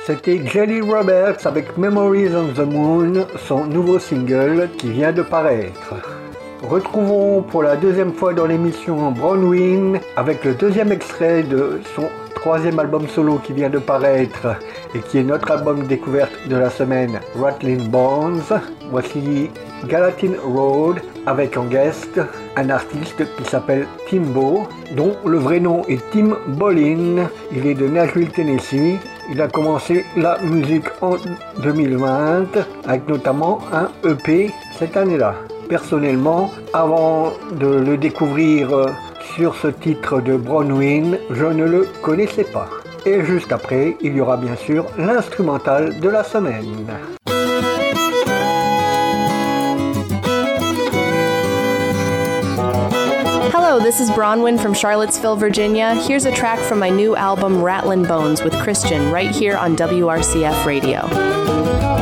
C'était Jelly Roberts avec Memories on the Moon, son nouveau single qui vient de paraître. Retrouvons pour la deuxième fois dans l'émission Bronwyn avec le deuxième extrait de son troisième album solo qui vient de paraître et qui est notre album découverte de la semaine, Rattling Bones. Voici Gallatin Road avec en guest un artiste qui s'appelle Timbo, dont le vrai nom est Tim Bolin. Il est de Nashville, Tennessee. Il a commencé la musique en 2020 avec notamment un EP cette année-là. Personnellement, avant de le découvrir sur ce titre de Bronwyn, je ne le connaissais pas. Et juste après, il y aura bien sûr l'instrumental de la semaine. Hello, this is Bronwyn from Charlottesville, Virginia. Here's a track from my new album Rattlin' Bones with Christian right here on WRCF Radio.